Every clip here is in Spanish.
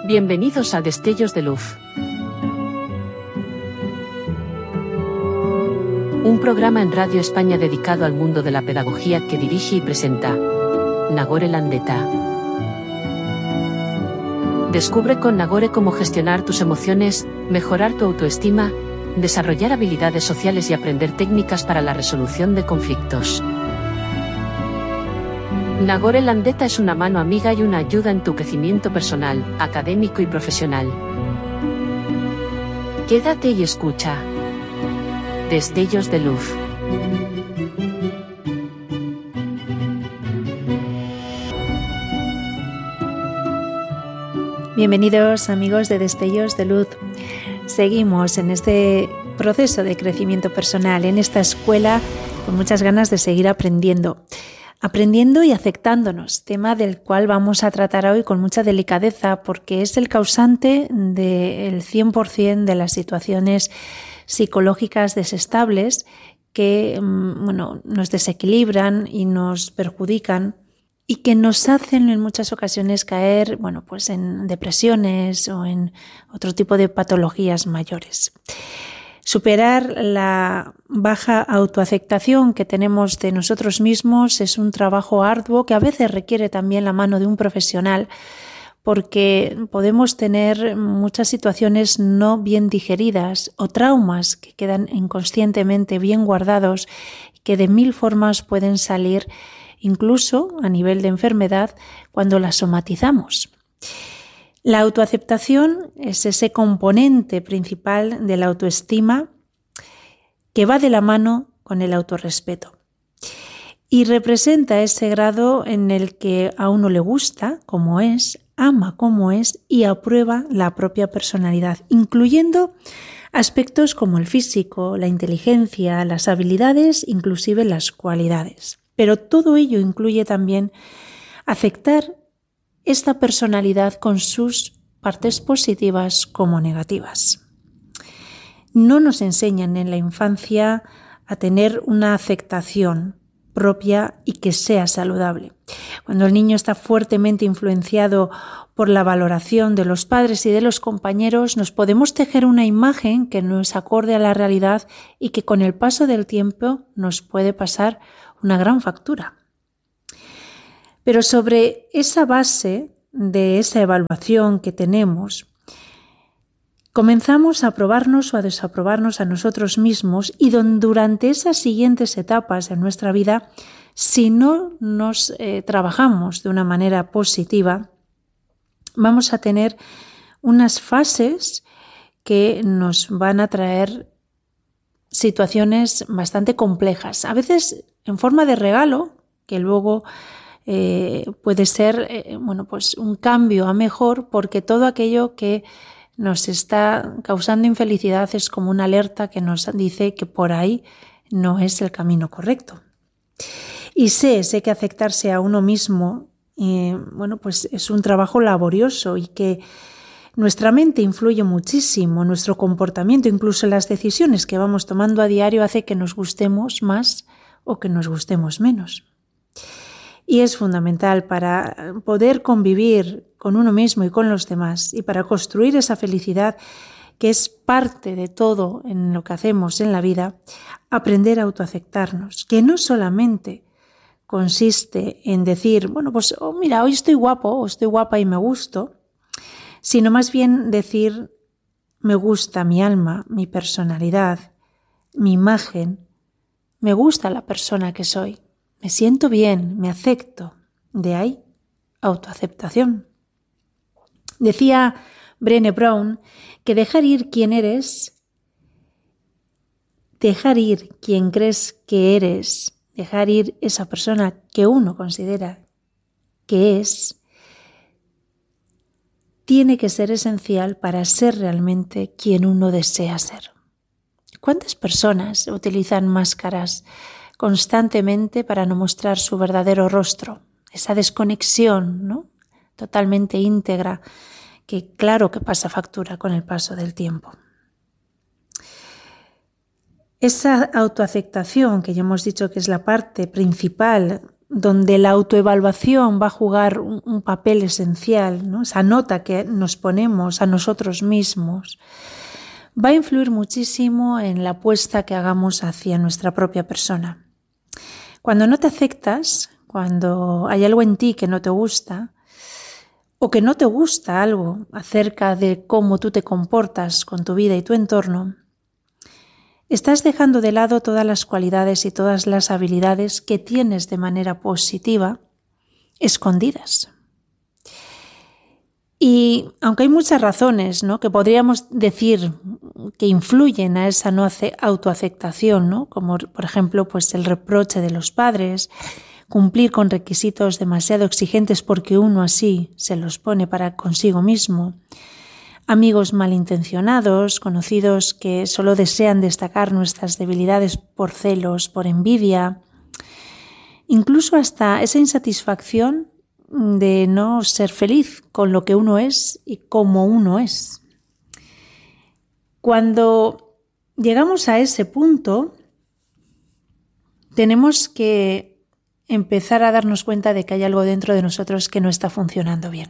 Bienvenidos a Destellos de Luz. Un programa en Radio España dedicado al mundo de la pedagogía que dirige y presenta Nagore Landeta. Descubre con Nagore cómo gestionar tus emociones, mejorar tu autoestima, desarrollar habilidades sociales y aprender técnicas para la resolución de conflictos. Nagore Landeta es una mano amiga y una ayuda en tu crecimiento personal, académico y profesional. Quédate y escucha. Destellos de Luz. Bienvenidos amigos de Destellos de Luz. Seguimos en este proceso de crecimiento personal, en esta escuela con muchas ganas de seguir aprendiendo y aceptándonos, tema del cual vamos a tratar hoy con mucha delicadeza porque es el causante del 100% de las situaciones psicológicas desestables que nos desequilibran y nos perjudican y que nos hacen en muchas ocasiones caer en depresiones o en otro tipo de patologías mayores. Superar la baja autoaceptación que tenemos de nosotros mismos es un trabajo arduo que a veces requiere también la mano de un profesional porque podemos tener muchas situaciones no bien digeridas o traumas que quedan inconscientemente bien guardados que de mil formas pueden salir incluso a nivel de enfermedad cuando las somatizamos. La autoaceptación es ese componente principal de la autoestima que va de la mano con el autorrespeto y representa ese grado en el que a uno le gusta como es, ama como es y aprueba la propia personalidad, incluyendo aspectos como el físico, la inteligencia, las habilidades, inclusive las cualidades. Pero todo ello incluye también aceptar esta personalidad con sus partes positivas como negativas. No nos enseñan en la infancia a tener una aceptación propia y que sea saludable. Cuando el niño está fuertemente influenciado por la valoración de los padres y de los compañeros, nos podemos tejer una imagen que no es acorde a la realidad y que con el paso del tiempo nos puede pasar una gran factura. Pero sobre esa base de esa evaluación que tenemos, comenzamos a aprobarnos o a desaprobarnos a nosotros mismos y durante esas siguientes etapas de nuestra vida, si no nos trabajamos de una manera positiva, vamos a tener unas fases que nos van a traer situaciones bastante complejas, a veces en forma de regalo, que luego puede ser un cambio a mejor porque todo aquello que nos está causando infelicidad es como una alerta que nos dice que por ahí no es el camino correcto. Y sé que aceptarse a uno mismo es un trabajo laborioso y que nuestra mente influye muchísimo, nuestro comportamiento, incluso las decisiones que vamos tomando a diario hace que nos gustemos más o que nos gustemos menos. Y es fundamental para poder convivir con uno mismo y con los demás y para construir esa felicidad que es parte de todo en lo que hacemos en la vida, aprender a autoaceptarnos, que no solamente consiste en decir, mira, hoy estoy guapo o estoy guapa y me gusto, sino más bien decir, me gusta mi alma, mi personalidad, mi imagen, me gusta la persona que soy. Me siento bien, me acepto. De ahí, autoaceptación. Decía Brené Brown que dejar ir quien eres, dejar ir quien crees que eres, dejar ir esa persona que uno considera que es, tiene que ser esencial para ser realmente quien uno desea ser. ¿Cuántas personas utilizan máscaras constantemente para no mostrar su verdadero rostro? Esa desconexión, ¿no? Totalmente íntegra, que claro que pasa factura con el paso del tiempo. Esa autoaceptación, que ya hemos dicho que es la parte principal donde la autoevaluación va a jugar un papel esencial, ¿no? Esa nota que nos ponemos a nosotros mismos va a influir muchísimo en la apuesta que hagamos hacia nuestra propia persona. Cuando no te aceptas, cuando hay algo en ti que no te gusta, o que no te gusta algo acerca de cómo tú te comportas con tu vida y tu entorno, estás dejando de lado todas las cualidades y todas las habilidades que tienes de manera positiva escondidas. Y aunque hay muchas razones, ¿no?, que podríamos decir que influyen a esa no autoaceptación, ¿no?, como por ejemplo pues el reproche de los padres, cumplir con requisitos demasiado exigentes porque uno así se los pone para consigo mismo, amigos malintencionados, conocidos que solo desean destacar nuestras debilidades por celos, por envidia, incluso hasta esa insatisfacción de no ser feliz con lo que uno es y cómo uno es. Cuando llegamos a ese punto, tenemos que empezar a darnos cuenta de que hay algo dentro de nosotros que no está funcionando bien.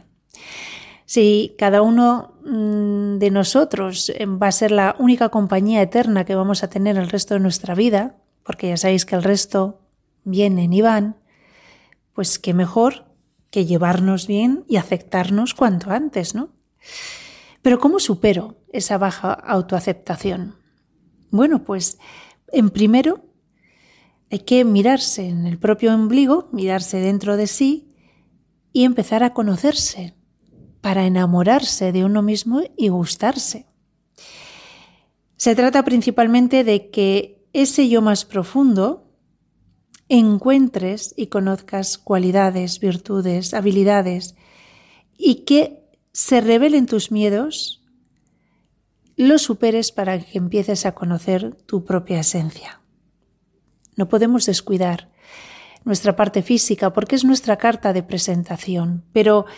Si cada uno de nosotros va a ser la única compañía eterna que vamos a tener el resto de nuestra vida, porque ya sabéis que el resto vienen y van, pues qué mejor que llevarnos bien y aceptarnos cuanto antes, ¿no? Pero ¿cómo supero esa baja autoaceptación? Bueno, pues en primero hay que mirarse en el propio ombligo, mirarse dentro de sí y empezar a conocerse para enamorarse de uno mismo y gustarse. Se trata principalmente de que ese yo más profundo encuentres y conozcas cualidades, virtudes, habilidades y que se revelen tus miedos, los superes para que empieces a conocer tu propia esencia. No podemos descuidar nuestra parte física porque es nuestra carta de presentación, pero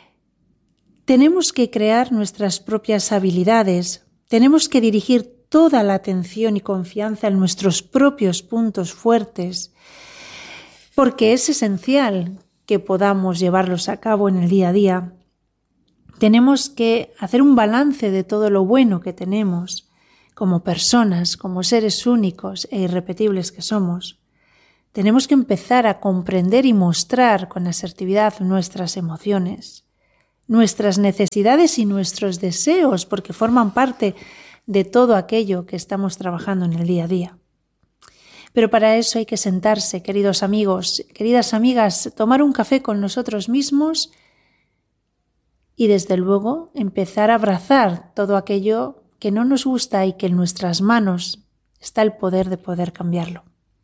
tenemos que crear nuestras propias habilidades, tenemos que dirigir toda la atención y confianza en nuestros propios puntos fuertes, porque es esencial que podamos llevarlos a cabo en el día a día. Tenemos que hacer un balance de todo lo bueno que tenemos como personas, como seres únicos e irrepetibles que somos. Tenemos que empezar a comprender y mostrar con asertividad nuestras emociones, nuestras necesidades y nuestros deseos, porque forman parte de todo aquello que estamos trabajando en el día a día. Pero para eso hay que sentarse, queridos amigos, queridas amigas, tomar un café con nosotros mismos y desde luego empezar a abrazar todo aquello que no nos gusta y que en nuestras manos está el poder de poder cambiarlo.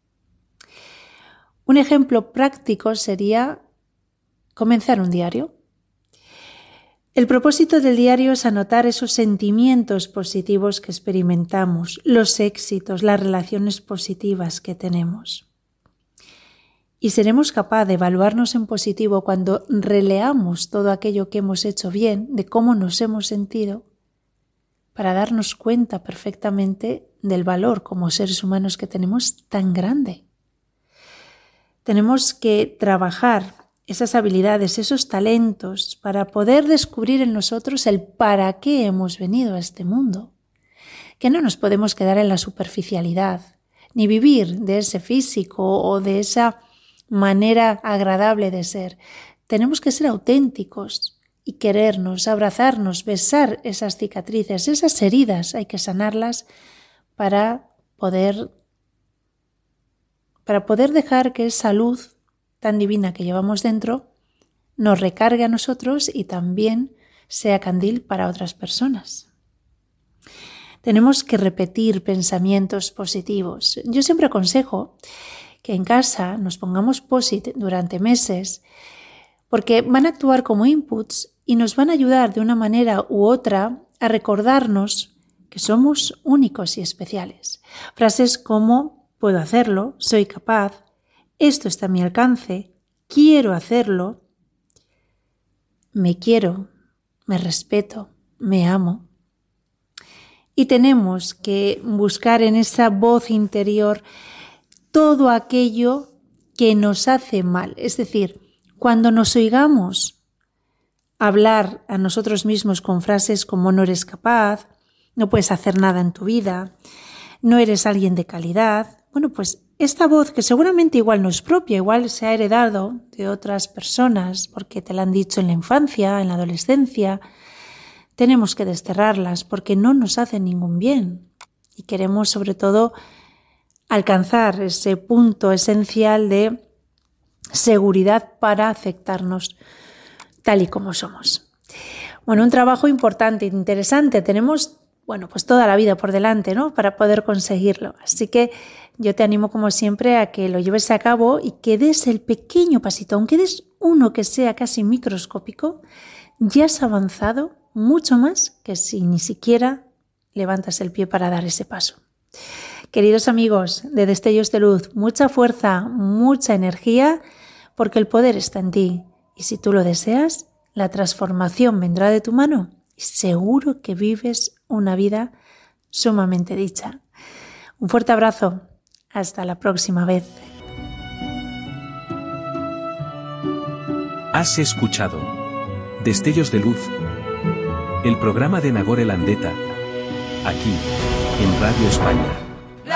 Un ejemplo práctico sería comenzar un diario. El propósito del diario es anotar esos sentimientos positivos que experimentamos, los éxitos, las relaciones positivas que tenemos. Y seremos capaces de evaluarnos en positivo cuando releamos todo aquello que hemos hecho bien, de cómo nos hemos sentido, para darnos cuenta perfectamente del valor como seres humanos que tenemos tan grande. Tenemos que trabajar esas habilidades, esos talentos, para poder descubrir en nosotros el para qué hemos venido a este mundo. Que no nos podemos quedar en la superficialidad, ni vivir de ese físico o de esa manera agradable de ser. Tenemos que ser auténticos y querernos, abrazarnos, besar esas cicatrices, esas heridas, hay que sanarlas para poder dejar que esa luz tan divina que llevamos dentro nos recargue a nosotros y también sea candil para otras personas. Tenemos que repetir pensamientos positivos. Yo siempre aconsejo que en casa nos pongamos post-it durante meses porque van a actuar como inputs y nos van a ayudar de una manera u otra a recordarnos que somos únicos y especiales. Frases como puedo hacerlo, soy capaz, esto está a mi alcance, quiero hacerlo, me quiero, me respeto, me amo. Y tenemos que buscar en esa voz interior todo aquello que nos hace mal. Es decir, cuando nos oigamos hablar a nosotros mismos con frases como no eres capaz, no puedes hacer nada en tu vida, no eres alguien de calidad, bueno, pues esta voz que seguramente igual no es propia, igual se ha heredado de otras personas porque te la han dicho en la infancia, en la adolescencia, tenemos que desterrarlas porque no nos hacen ningún bien y queremos sobre todo alcanzar ese punto esencial de seguridad para aceptarnos tal y como somos. Bueno, un trabajo importante, interesante. Tenemos, pues toda la vida por delante, ¿no? Para poder conseguirlo. Así que yo te animo como siempre a que lo lleves a cabo y que des el pequeño pasito, aunque des uno que sea casi microscópico, ya has avanzado mucho más que si ni siquiera levantas el pie para dar ese paso. Queridos amigos de Destellos de Luz, mucha fuerza, mucha energía, porque el poder está en ti. Y si tú lo deseas, la transformación vendrá de tu mano y seguro que vives una vida sumamente dicha. Un fuerte abrazo. Hasta la próxima vez. Has escuchado Destellos de Luz, el programa de Nagore Landeta, aquí, en Radio España.